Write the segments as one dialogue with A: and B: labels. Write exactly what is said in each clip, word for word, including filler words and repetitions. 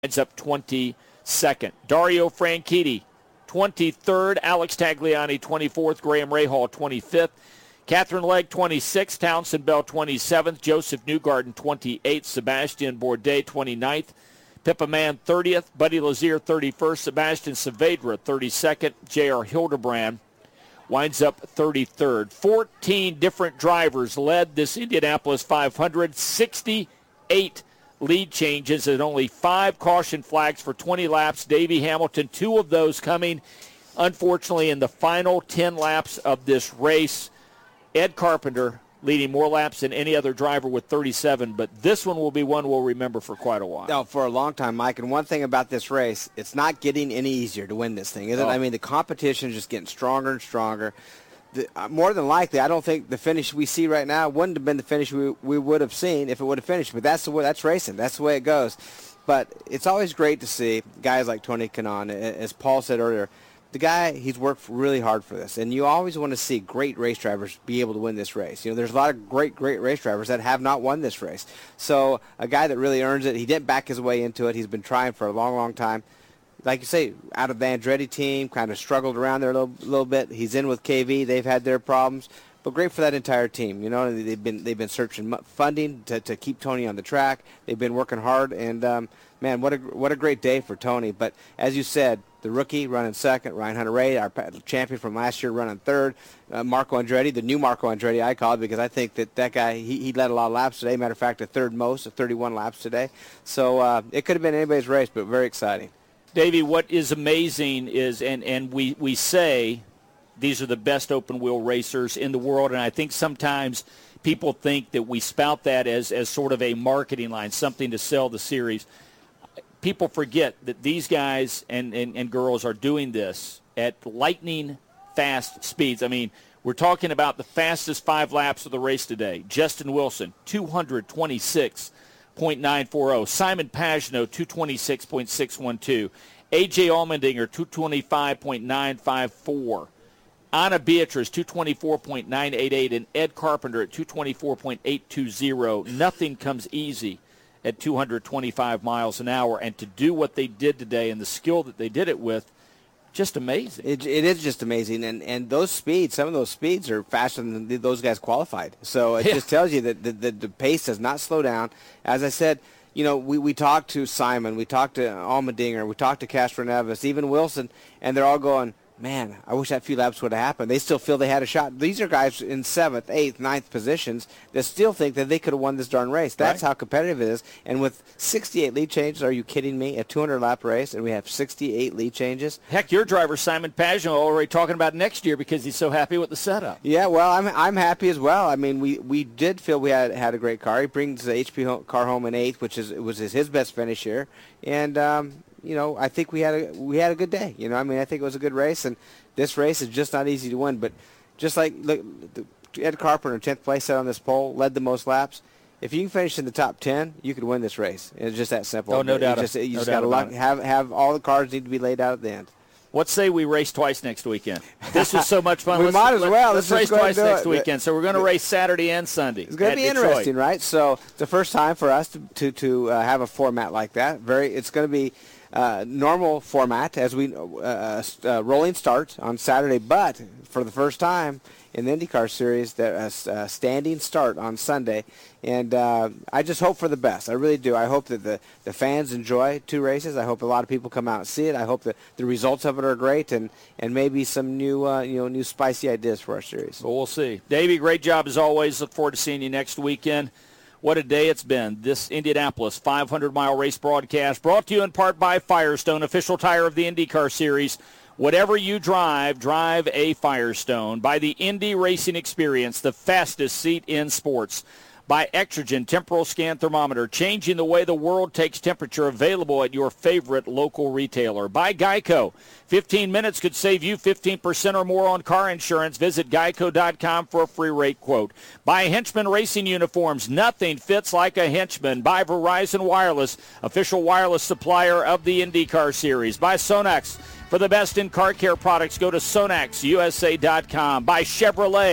A: Ends up twenty-second. Dario Franchitti, twenty-third. Alex Tagliani, twenty-fourth. Graham Rahal, twenty-fifth. Catherine Legg, twenty-sixth. Townsend Bell, twenty-seventh. Joseph Newgarden, twenty-eighth. Sebastian Bourdais, twenty-ninth. Pippa Mann, thirtieth. Buddy Lazier, thirty-first. Sebastian Saavedra, thirty-second. J R Hildebrand winds up thirty-third. fourteen different drivers led this Indianapolis five hundred. sixty-eight lead changes and only five caution flags for twenty laps. Davey Hamilton, two of those coming, unfortunately, in the final ten laps of this race. Ed Carpenter leading more laps than any other driver with thirty-seven, but this one will be one we'll remember for quite a while.
B: No, for a long time, Mike. And one thing about this race, it's not getting any easier to win this thing, is it? Oh. I mean, the competition is just getting stronger and stronger. The, uh, more than likely, I don't think the finish we see right now wouldn't have been the finish we we would have seen if it would have finished. But that's the way, that's racing. That's the way it goes. But it's always great to see guys like Tony Kanaan. As Paul said earlier, the guy, he's worked really hard for this. And you always want to see great race drivers be able to win this race. You know, there's a lot of great, great race drivers that have not won this race. So a guy that really earns it, he didn't back his way into it. He's been trying for a long, long time. Like you say, out of the Andretti team, kind of struggled around there a little, little bit. He's in with K V. They've had their problems. But great for that entire team. You know, they've been they've been searching funding to, to keep Tony on the track. They've been working hard, and um, man, what a what a great day for Tony. But as you said, the rookie running second, Ryan Hunter-Reay, our champion from last year, running third. Uh, Marco Andretti, the new Marco Andretti, I call it, because I think that that guy he, he led a lot of laps today. Matter of fact, the third most, of thirty-one laps today. So uh, it could have been anybody's race, but very exciting.
A: Davey, what is amazing is, and and we we say these are the best open-wheel racers in the world, and I think sometimes people think that we spout that as, as sort of a marketing line, something to sell the series. People forget that these guys and, and, and girls are doing this at lightning-fast speeds. I mean, we're talking about the fastest five laps of the race today. Justin Wilson, two twenty-six point nine four zero. Simon Pagenaud, two twenty-six point six one two. A J Allmendinger, two twenty-five point nine five four. Anna Beatrice, two twenty-four point nine eight eight, and Ed Carpenter at two twenty-four point eight two zero. Nothing comes easy at two hundred twenty-five miles an hour, and to do what they did today and the skill that they did it with, just amazing.
B: It, it is just amazing, and and those speeds, some of those speeds are faster than those guys qualified. So it yeah. just tells you that the, the, the pace does not slow down. As I said, you know, we, we talked to Simon, we talked to Allmendinger, we talked to Castro Neves, even Wilson, and they're all going, man, I wish that few laps would have happened. They still feel they had a shot. These are guys in seventh, eighth, ninth positions that still think that they could have won this darn race. That's right. How competitive it is. And with sixty-eight lead changes, are you kidding me? A two hundred lap race, and we have sixty-eight lead changes.
A: Heck, your driver, Simon Pagenaud, already talking about next year because he's so happy with the setup.
B: Yeah, well, I'm I'm happy as well. I mean, we, we did feel we had had a great car. He brings the H P car home in eighth, which is was his best finish here. And, um, you know, I think we had a we had a good day. You know, I mean, I think it was a good race, and this race is just not easy to win. But just like look, Ed Carpenter, tenth place set on this pole, led the most laps. If you can finish in the top ten, you could win this race. It's just that simple.
A: Oh, no doubt.
B: You just, you
A: no
B: just
A: got
B: to have have all the cards need to be laid out at the end.
A: What say we race twice next weekend? This is so much fun.
B: we
A: let's,
B: might as well.
A: Let's, let's race twice next it. weekend. So we're going to race Saturday and Sunday.
B: It's going to be
A: Detroit.
B: interesting, right? So it's the first time for us to to, to uh, have a format like that. Very. It's going to be uh, normal format as we uh, uh, rolling start on Saturday, but for the first time in the IndyCar Series, there's a standing start on Sunday. And uh, I just hope for the best. I really do. I hope that the, the fans enjoy two races. I hope a lot of people come out and see it. I hope that the results of it are great, and, and maybe some new uh, you know new spicy ideas for our series.
A: Well, we'll see. Davey, great job as always. Look forward to seeing you next weekend. What a day it's been. This Indianapolis five hundred mile race broadcast brought to you in part by Firestone, official tire of the IndyCar Series. Whatever you drive, drive a Firestone. By the Indy Racing Experience, the fastest seat in sports. By Extragen Temporal Scan Thermometer, changing the way the world takes temperature, available at your favorite local retailer. By Geico, fifteen minutes could save you fifteen percent or more on car insurance. Visit geico dot com for a free rate quote. By Henchman Racing Uniforms, nothing fits like a Henchman. By Verizon Wireless, official wireless supplier of the IndyCar Series. By Sonax, for the best in car care products, go to sonax u s a dot com. By Chevrolet,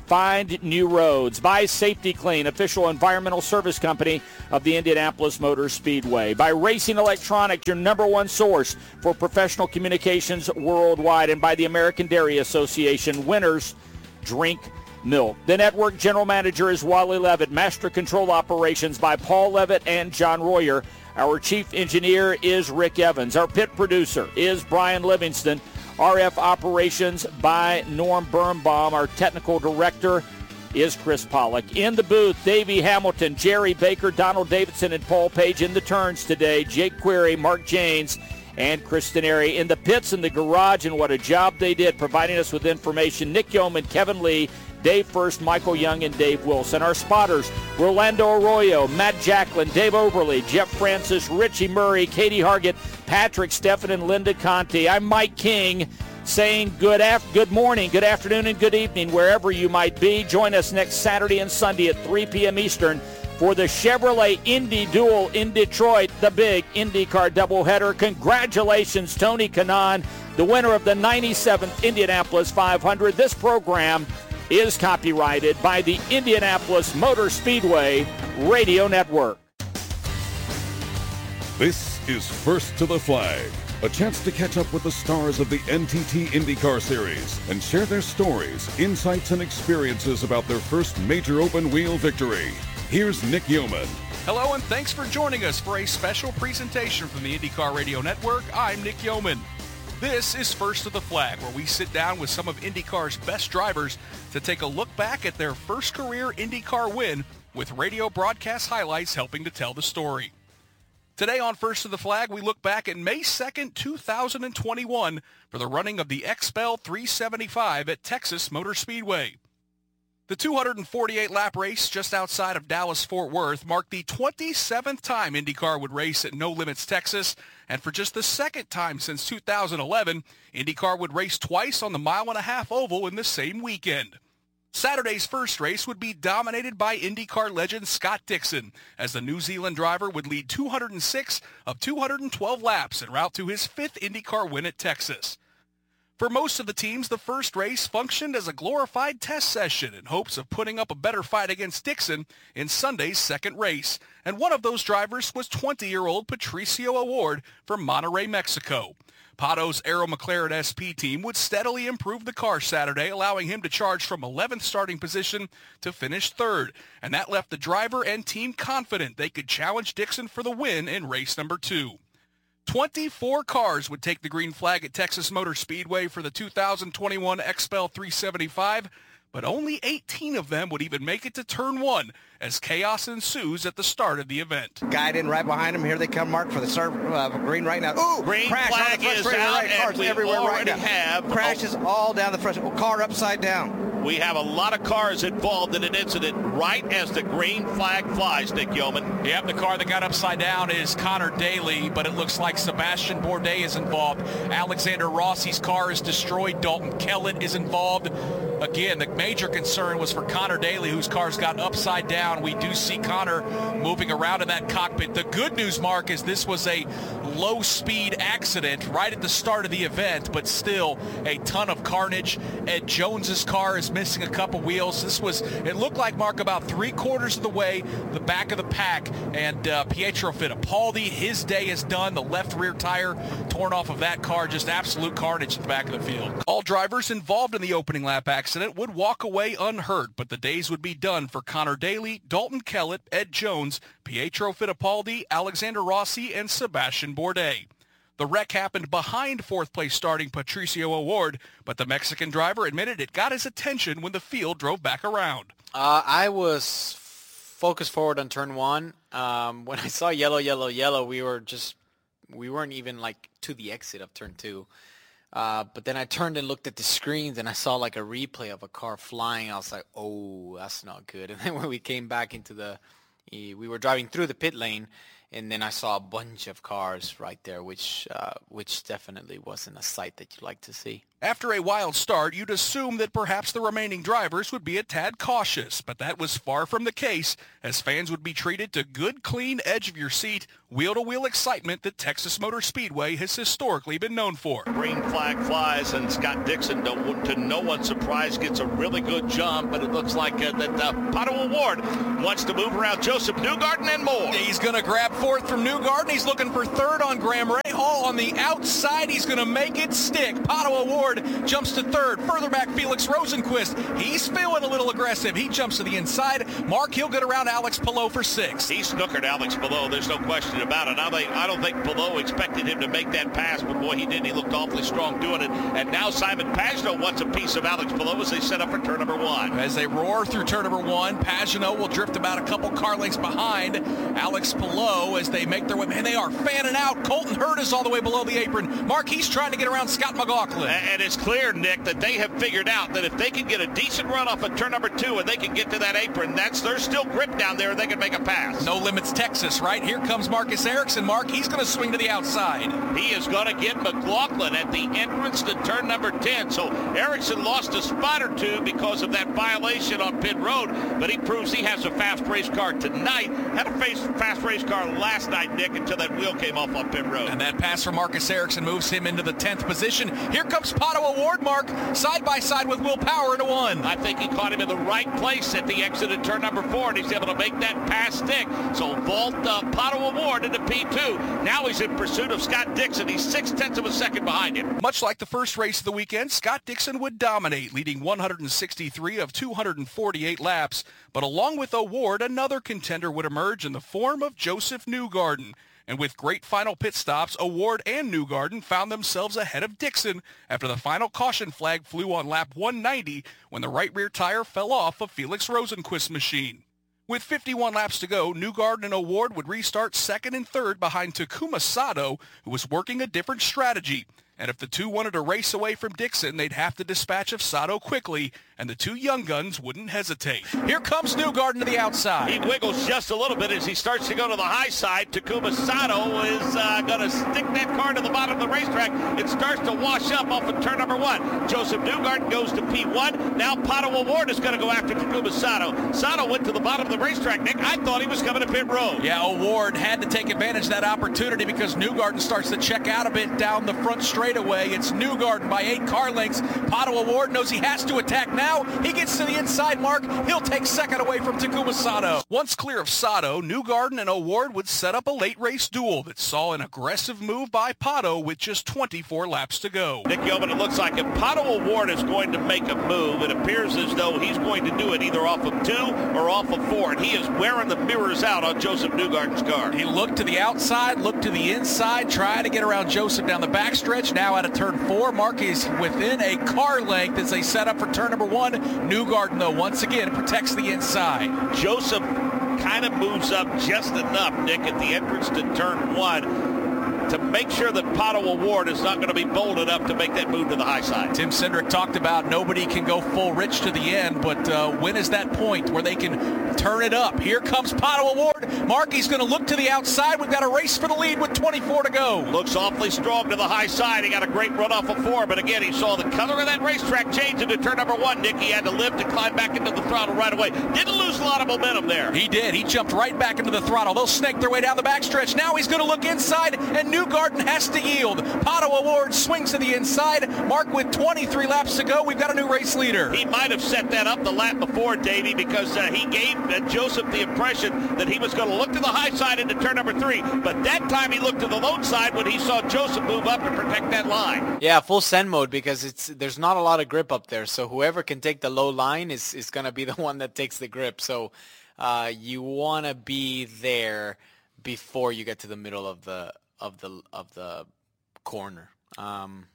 A: Find new roads. By Safety Clean, official environmental service company of the Indianapolis Motor Speedway. By Racing Electronics, your number one source for professional communications worldwide. And by the American Dairy Association, winners drink milk. The network general manager is Wally Levitt. Master Control Operations by Paul Levitt and John Royer. Our chief engineer is Rick Evans. Our pit producer is Brian Livingston. R F Operations by Norm Birnbaum. Our technical director is Chris Pollock. In the booth, Davey Hamilton, Jerry Baker, Donald Davidson, and Paul Page. In the turns today, Jake Query, Mark Janes, and Kristen Airy. In the pits, in the garage, and what a job they did providing us with information, Nick Yeoman, Kevin Lee, Dave First, Michael Young, and Dave Wilson. Our spotters, Rolando Arroyo, Matt Jacklin, Dave Oberly, Jeff Francis, Richie Murray, Katie Hargett, Patrick Steffen, and Linda Conti. I'm Mike King saying good af- good morning, good afternoon, and good evening wherever you might be. Join us next Saturday and Sunday at three p.m. Eastern for the Chevrolet Indy Duel in Detroit, the big IndyCar doubleheader. Congratulations, Tony Kanaan, the winner of the ninety-seventh Indianapolis five hundred. This program is copyrighted by the Indianapolis Motor Speedway Radio Network.
C: This is First to the Flag, a chance to catch up with the stars of the N T T IndyCar Series and share their stories, insights, and experiences about their first major open-wheel victory. Here's Nick Yeoman.
D: Hello, and thanks for joining us for a special presentation from the IndyCar Radio Network. I'm Nick Yeoman. This is First to the Flag, where we sit down with some of IndyCar's best drivers to take a look back at their first career IndyCar win, with radio broadcast highlights helping to tell the story. Today on First to the Flag, we look back at May second, two thousand twenty-one for the running of the X P E L three seventy-five at Texas Motor Speedway. The two hundred forty-eight lap race just outside of Dallas-Fort Worth marked the twenty-seventh time IndyCar would race at No Limits, Texas, and for just the second time since two thousand eleven, IndyCar would race twice on the mile and a half oval in the same weekend. Saturday's first race would be dominated by IndyCar legend Scott Dixon, as the New Zealand driver would lead two hundred six of two hundred twelve laps en route to his fifth IndyCar win at Texas. For most of the teams, the first race functioned as a glorified test session in hopes of putting up a better fight against Dixon in Sunday's second race, and one of those drivers was twenty-year-old Patricio Award from Monterrey, Mexico. Pato's Arrow McLaren S P team would steadily improve the car Saturday, allowing him to charge from eleventh starting position to finish third, and that left the driver and team confident they could challenge Dixon for the win in race number two. twenty-four cars would take the green flag at Texas Motor Speedway for the two thousand twenty-one X P E L three seventy-five, but only eighteen of them would even make it to turn one, as chaos ensues at the start of the event.
E: Guide in right behind him. Here they come, Mark, for the start, uh, green right now. Ooh,
F: green
E: crash
F: flag
E: on the front
F: is
E: straight
F: out,
E: right. Cars
F: and we
E: everywhere right
F: already
E: now.
F: have
E: crashes
F: oh,
E: all down the front. Oh, car upside down.
F: We have a lot of cars involved in an incident right as the green flag flies, Nick Yeoman.
D: Yep, the car that got upside down is Connor Daly, but it looks like Sebastian Bourdais is involved. Alexander Rossi's car is destroyed. Dalton Kellett is involved. Again, the major concern was for Connor Daly, whose cars got upside down. We do see Connor moving around in that cockpit. The good news, Mark, is this was a low-speed accident right at the start of the event, but still a ton of carnage. Ed Jones's car is missing a couple wheels. This was, it looked like, Mark, about three quarters of the way the back of the pack, and uh, Pietro Fittipaldi, his day is done. The left rear tire torn off of that car, just absolute carnage at the back of the field. All drivers involved in the opening lap accident would walk away unhurt, but the days would be done for Connor Daly, Dalton Kellett, Ed Jones, Pietro Fittipaldi, Alexander Rossi, and Sebastian Bourdais. The wreck happened behind fourth-place starting Patricio Award, but the Mexican driver admitted it got his attention when the field drove back around.
G: Uh, I was focused forward on turn one. Um, when I saw yellow, yellow, yellow, we were just, we weren't even like to the exit of turn two. Uh, but then I turned and looked at the screens, and I saw like a replay of a car flying. I was like, oh, that's not good. And then when we came back into the, we were driving through the pit lane, and then I saw a bunch of cars right there, which uh, which definitely wasn't a sight that you'd like to see.
D: After a wild start, you'd assume that perhaps the remaining drivers would be a tad cautious, but that was far from the case, as fans would be treated to good, clean, edge-of-your-seat, wheel-to-wheel excitement that Texas Motor Speedway has historically been known for.
F: Green flag flies, and Scott Dixon, to no one's surprise, gets a really good jump, but it looks like uh, that uh, Pato O'Ward wants to move around Joseph Newgarden and more.
D: He's going to grab fourth from Newgarden. He's looking for third on Graham Rahal. On the outside, he's going to make it stick. Pato O'Ward jumps to third. Further back, Felix Rosenquist. He's feeling a little aggressive. He jumps to the inside. Mark, he'll get around Alex Palou for sixth.
F: He snookered Alex Palou. There's no question about it. I don't think Palou expected him to make that pass, but boy, he did. He looked awfully strong doing it. And now Simon Pagenaud wants a piece of Alex Palou as they set up for turn number one.
D: As they roar through turn number one, Pagenaud will drift about a couple car lengths behind Alex Palou as they make their way. Man, they are fanning out. Colton Hurd is all the way below the apron. Mark, he's trying to get around Scott McLaughlin.
F: And it's clear, Nick, that they have figured out that if they can get a decent run off of turn number two and they can get to that apron, that's there's still grip down there and they can make a pass.
D: No limits, Texas, right? Here comes Marcus Ericsson. Mark, he's going to swing to the outside.
F: He is going to get McLaughlin at the entrance to turn number ten. So Ericsson lost a spot or two because of that violation on pit road, but he proves he has a fast race car tonight. Had a fast race car last night, Nick, until that wheel came off on pit road.
D: And that pass from Marcus Ericsson moves him into the tenth position. Here comes Pato O'Ward, Mark, side by side with Will Power into one.
F: I think he caught him in the right place at the exit of turn number four, and he's able to make that pass stick. So vault uh, Pato O'Ward into P two. Now he's in pursuit of Scott Dixon. He's six-tenths of a second behind him.
D: Much like the first race of the weekend, Scott Dixon would dominate, leading one hundred sixty-three of two hundred forty-eight laps. But along with O'Ward, another contender would emerge in the form of Joseph Newgarden. And with great final pit stops, O'Ward and Newgarden found themselves ahead of Dixon after the final caution flag flew on lap one ninety when the right rear tire fell off of Felix Rosenquist's machine. With fifty-one laps to go, Newgarden and O'Ward would restart second and third behind Takuma Sato, who was working a different strategy. And if the two wanted to race away from Dixon, they'd have to dispatch of Sato quickly, and the two young guns wouldn't hesitate. Here comes Newgarden to the outside.
F: He wiggles just a little bit as he starts to go to the high side. Takuma Sato is uh, going to stick that car to the bottom of the racetrack. It starts to wash up off of turn number one. Joseph Newgarden goes to P one. Now Pato O'Ward is going to go after Takuma Sato. Sato went to the bottom of the racetrack, Nick. I thought he was coming to pit road.
D: Yeah, O'Ward had to take advantage of that opportunity because Newgarden starts to check out a bit down the front straightaway. It's Newgarden by eight car lengths. Pato O'Ward knows he has to attack now. He gets to the inside mark. He'll take second away from Takuma Sato. Once clear of Sato, Newgarden and O'Ward would set up a late race duel that saw an aggressive move by Pato with just twenty-four laps to go.
F: Nick Yeoman, it looks like if Pato O'Ward is going to make a move, it appears as though he's going to do it either off of two or off of four, and he is wearing the mirrors out on Joseph Newgarden's car.
D: He looked to the outside, looked to the inside, trying to get around Joseph down the backstretch. Now out of turn four, Mark is within a car length as they set up for turn number one. Newgarden, though, once again protects the inside.
F: Joseph kind of moves up just enough, Nick, at the entrance to turn one to make sure that Pato O'Ward is not going to be bold enough to make that move to the high side.
D: Tim Cindric talked about nobody can go full rich to the end, but uh, when is that point where they can turn it up? Here comes Pato O'Ward. Markey's going to look to the outside. We've got a race for the lead with twenty-four to go.
F: Looks awfully strong to the high side. He got a great run off of four, but again, he saw the color of that racetrack change into turn number one. Nick, he had to live to climb back into the throttle right away. Didn't lose a lot of momentum there.
D: He did. He jumped right back into the throttle. They'll snake their way down the backstretch. Now he's going to look inside, and Newgarden has to yield. Pato O'Ward swings to the inside. Mark, with twenty-three laps to go, we've got a new race leader.
F: He might have set that up the lap before, Davey, because uh, he gave uh, Joseph the impression that he was going to look to the high side into turn number three, but that time he looked to the low side when he saw Joseph move up to protect that line.
G: Yeah, full send mode, because it's there's not a lot of grip up there, so whoever can take the low line is, is going to be the one that takes the grip. So uh, you want to be there before you get to the middle of the of the of the corner. Um,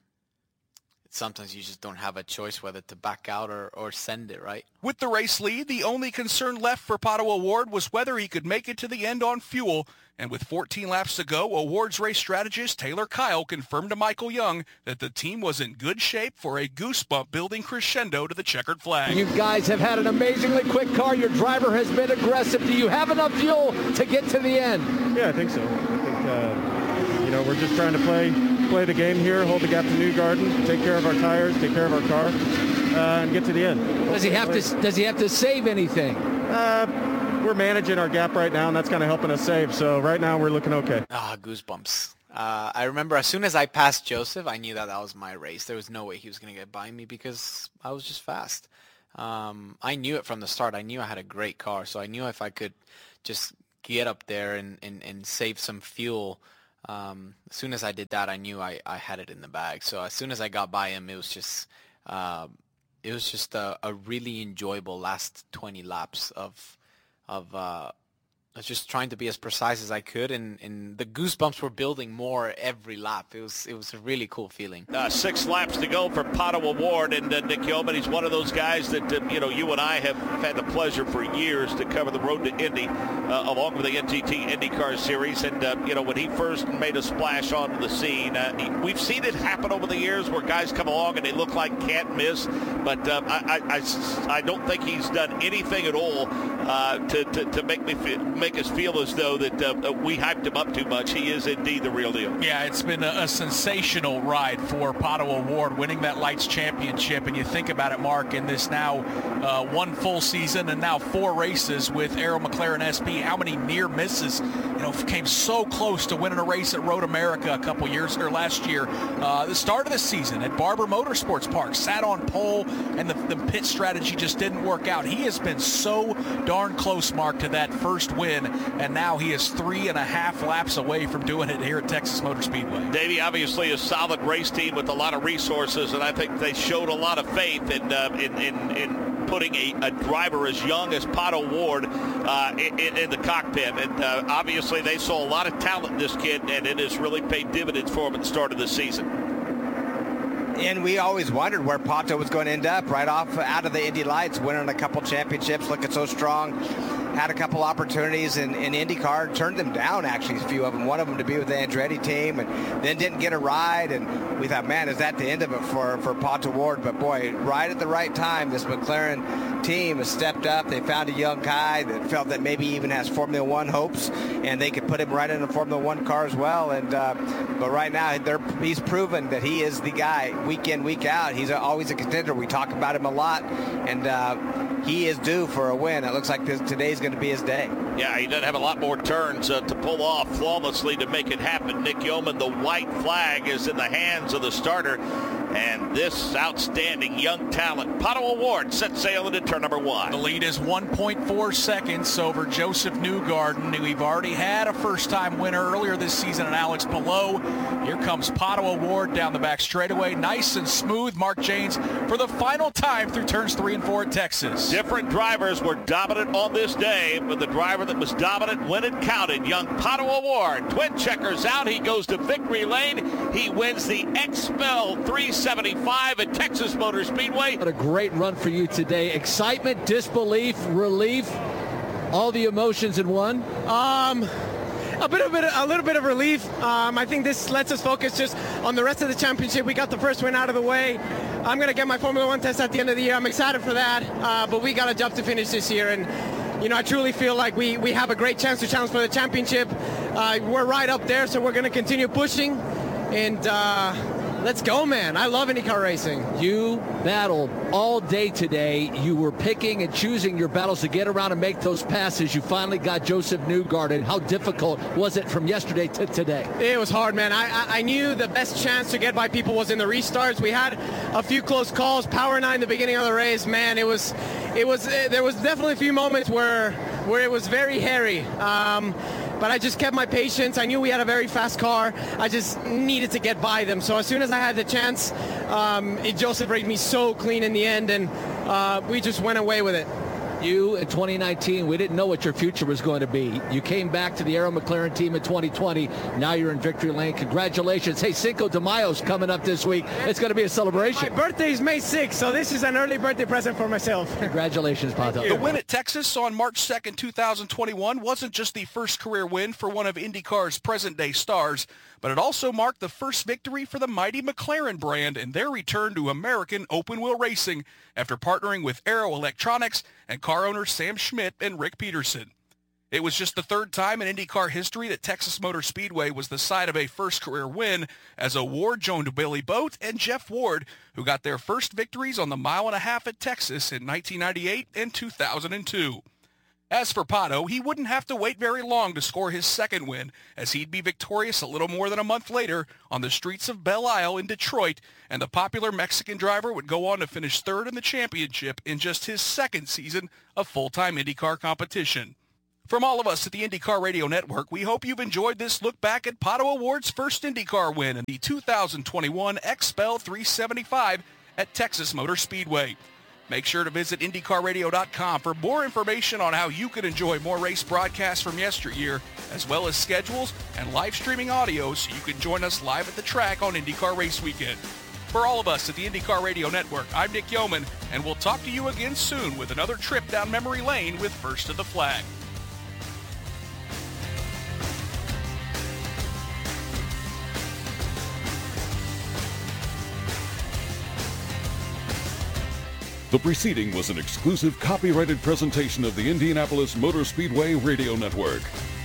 G: sometimes you just don't have a choice whether to back out or, or send it, right?
D: With the race lead, the only concern left for Pato O'Ward was whether he could make it to the end on fuel. And with fourteen laps to go, O'Ward's race strategist Taylor Kyle confirmed to Michael Young that the team was in good shape for a goosebump building crescendo to the checkered flag.
H: You guys have had an amazingly quick car. Your driver has been aggressive. Do you have enough fuel to get to the end?
I: Yeah, I think so. I think, uh, you know, we're just trying to play play the game here, hold the gap to Newgarden, take care of our tires, take care of our car, uh, and get to the end.
H: Does he have to? Does he have to save anything?
I: Uh, we're managing our gap right now, and that's kind of helping us save. So right now we're looking okay.
G: Ah, goosebumps. Uh, I remember as soon as I passed Joseph, I knew that that was my race. There was no way he was going to get by me because I was just fast. Um, I knew it from the start. I knew I had a great car, so I knew if I could just get up there and, and, and save some fuel, um, as soon as I did that, I knew I, I had it in the bag. So as soon as I got by him, it was just uh, it was just a, a really enjoyable last twenty laps of of uh, I was just trying to be as precise as I could, and, and the goosebumps were building more every lap. It was it was a really cool feeling.
F: Uh, six laps to go for Pato O'Ward, and uh, Nick Yeoman, he's one of those guys that, uh, you know, you and I have had the pleasure for years to cover the road to Indy, uh, along with the N T T IndyCar Series. And, uh, you know, when he first made a splash onto the scene, uh, he, we've seen it happen over the years where guys come along and they look like can't miss. But um, I, I, I, I don't think he's done anything at all uh, to, to, to make me feel, make us feel as though that uh, we hyped him up too much. He is indeed the real deal.
D: Yeah, it's been a, a sensational ride for Pato O'Ward, winning that Lights Championship. And you think about it, Mark, in this now uh, one full season and now four races with Arrow McLaren S P, how many near misses, you know, came so close to winning a race at Road America a couple years, or last year. Uh, the start of the season at Barber Motorsports Park, sat on pole, and the, the pit strategy just didn't work out. He has been so darn close, Mark, to that first win, and now he is three and a half laps away from doing it here at Texas Motor Speedway.
F: Davey, obviously a solid race team with a lot of resources, and I think they showed a lot of faith in uh, in, in, in putting a, a driver as young as Pato O'Ward uh, in, in the cockpit. And uh, obviously they saw a lot of talent in this kid, and it has really paid dividends for him at the start of the season.
E: And we always wondered where Pato was going to end up, right off out of the Indy Lights, winning a couple championships, looking so strong. Had a couple opportunities in, in IndyCar, turned them down, actually, a few of them. One of them to be with the Andretti team, and then didn't get a ride. And we thought, man, is that the end of it for, for Pato O'Ward? But, boy, right at the right time, this McLaren team has stepped up. They found a young guy that felt that maybe even has Formula One hopes, and they could put him right in a Formula One car as well. And uh, But right now, they're, he's proven that he is the guy week in, week out. He's a, always a contender. We talk about him a lot, and uh, he is due for a win. It looks like this, today's going to be his day.
F: Yeah, he doesn't have a lot more turns uh, to pull off flawlessly to make it happen. Nick Yeoman, the white flag is in the hands of the starter, and this outstanding young talent, Pato O'Ward, set sail into turn number one.
D: The lead is one point four seconds over Joseph Newgarden. We've already had a first-time winner earlier this season in Alex Palou. Here comes Pato O'Ward down the back straightaway, nice and smooth. Mark Jaynes for the final time through turns three and four at Texas.
F: Different drivers were dominant on this day, but the driver that was dominant when it counted, young Pato O'Ward. Twin checkers out. He goes to victory lane. He wins the X F L three seventy-five at Texas Motor Speedway.
H: What a great run for you today. Excitement, disbelief, relief, all the emotions in one.
J: Um, a bit of a little bit of relief. Um, I think this lets us focus just on the rest of the championship. We got the first win out of the way. I'm going to get my Formula One test at the end of the year. I'm excited for that, uh, but we got a job to finish this year, and you know, I truly feel like we, we have a great chance to challenge for the championship. Uh, we're right up there, so we're going to continue pushing, and uh, let's go, man. I love IndyCar racing.
H: You battled all day today. You were picking and choosing your battles to get around and make those passes. You finally got Joseph Newgarden. How difficult was it from yesterday to today?
J: It was hard, man. I, I, I knew the best chance to get by people was in the restarts. We had a few close calls. Power nine in the beginning of the race, man, it was, it was, there was definitely a few moments where, where it was very hairy. Um, But I just kept my patience. I knew we had a very fast car. I just needed to get by them. So as soon as I had the chance, um, it, Joseph raced me so clean in the end, and uh, we just went away with it.
H: You in twenty nineteen, we didn't know what your future was going to be. You came back to the Arrow McLaren team in twenty twenty. Now you're in victory lane. Congratulations. Hey, Cinco de Mayo's coming up this week. It's going to be a celebration.
J: My birthday is May sixth, so this is an early birthday present for myself.
H: Congratulations, Pato.
D: The win at Texas on March second, two thousand twenty-one wasn't just the first career win for one of IndyCar's present-day stars, but it also marked the first victory for the mighty McLaren brand in their return to American open-wheel racing after partnering with Arrow Electronics and car owners Sam Schmidt and Rick Peterson. It was just the third time in IndyCar history that Texas Motor Speedway was the site of a first career win, as Ward joined Billy Boat and Jeff Ward, who got their first victories on the mile and a half at Texas in nineteen ninety-eight and two thousand two. As for Pato, he wouldn't have to wait very long to score his second win, as he'd be victorious a little more than a month later on the streets of Belle Isle in Detroit, and the popular Mexican driver would go on to finish third in the championship in just his second season of full-time IndyCar competition. From all of us at the IndyCar Radio Network, we hope you've enjoyed this look back at Pato O'Ward's first IndyCar win in the two thousand twenty-one X P E L three seventy-five at Texas Motor Speedway. Make sure to visit IndyCar Radio dot com for more information on how you can enjoy more race broadcasts from yesteryear, as well as schedules and live streaming audio so you can join us live at the track on IndyCar Race Weekend. For all of us at the IndyCar Radio Network, I'm Nick Yeoman, and we'll talk to you again soon with another trip down memory lane with First to the Flag.
C: The preceding was an exclusive copyrighted presentation of the Indianapolis Motor Speedway Radio Network.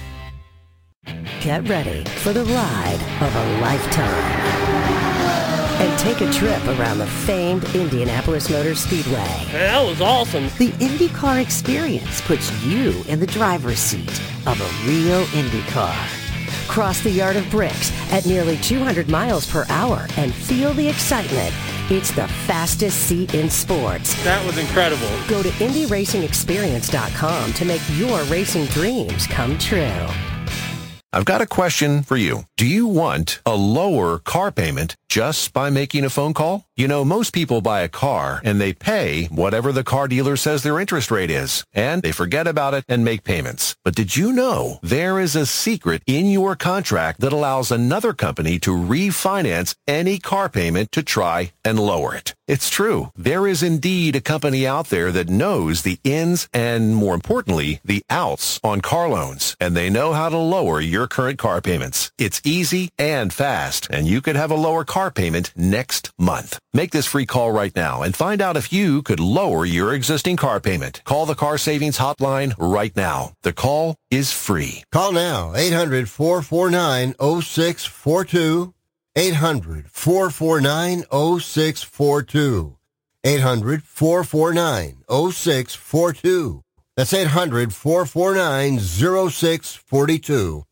K: Get ready for the ride of a lifetime and take a trip around the famed Indianapolis Motor Speedway.
L: That was awesome.
K: The IndyCar experience puts you in the driver's seat of a real IndyCar. Cross the Yard of Bricks at nearly two hundred miles per hour and feel the excitement. It's the fastest seat in sports.
L: That was incredible.
K: Go to Indy Racing Experience dot com to make your racing dreams come true.
M: I've got a question for you. Do you want a lower car payment just by making a phone call? You know, most people buy a car and they pay whatever the car dealer says their interest rate is, and they forget about it and make payments. But did you know there is a secret in your contract that allows another company to refinance any car payment to try and lower it? It's true. There is indeed a company out there that knows the ins and, more importantly, the outs on car loans, and they know how to lower your current car payments. It's easy and fast, and you could have a lower car payment next month. Make this free call right now and find out if you could lower your existing car payment. Call the Car Savings Hotline right now. The call is free.
N: Call now, eight hundred, four four nine, oh six four two. eight hundred, four four nine, oh six four two. eight hundred, four four nine, oh six four two. That's eight hundred, four four nine, oh six four two.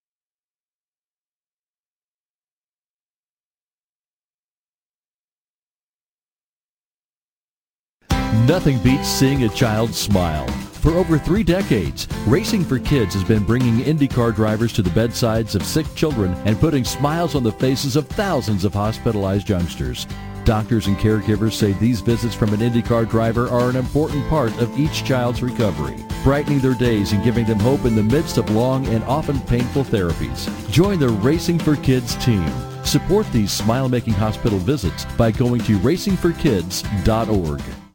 O: Nothing beats seeing a child smile. For over three decades, Racing for Kids has been bringing IndyCar drivers to the bedsides of sick children and putting smiles on the faces of thousands of hospitalized youngsters. Doctors and caregivers say these visits from an IndyCar driver are an important part of each child's recovery, brightening their days and giving them hope in the midst of long and often painful therapies. Join the Racing for Kids team. Support these smile-making hospital visits by going to racing for kids dot org.